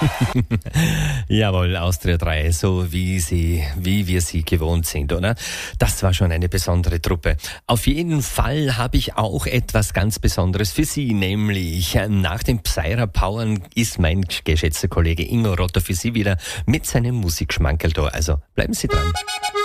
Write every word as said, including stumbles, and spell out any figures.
Jawohl, Austria drei, so wie sie, wie wir sie gewohnt sind, oder? Das war schon eine besondere Truppe. Auf jeden Fall habe ich auch etwas ganz Besonderes für Sie, nämlich nach dem Psyra Powern ist mein geschätzter Kollege Ingo Rotter für Sie wieder mit seinem Musikschmankerl da. Also bleiben Sie dran.